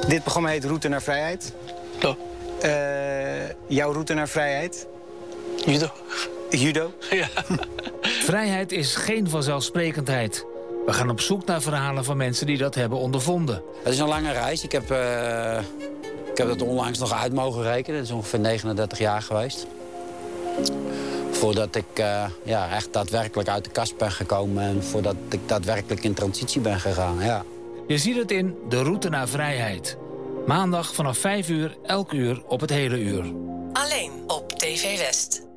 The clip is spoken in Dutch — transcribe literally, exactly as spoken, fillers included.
Dit programma heet Route naar Vrijheid. Ja. Uh, jouw route naar vrijheid? Judo. Judo? Ja. Vrijheid is geen vanzelfsprekendheid. We gaan op zoek naar verhalen van mensen die dat hebben ondervonden. Het is een lange reis. Ik heb, uh, ik heb dat onlangs nog uit mogen rekenen. Het is ongeveer negenendertig jaar geweest. Voordat ik uh, ja, echt daadwerkelijk uit de kast ben gekomen... en voordat ik daadwerkelijk in transitie ben gegaan, ja. Je ziet het in De Route naar Vrijheid. Maandag vanaf vijf uur, elk uur op het hele uur. Alleen op T V West.